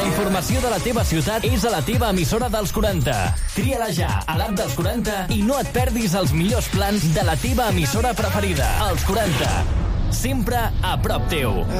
informació de la teva ciutat és a la teva emissora dels 40. Tria-la ja a l'app dels 40 i no et perdis els millors plans de la teva emissora preferida. Els 40. Sempre a prop teu.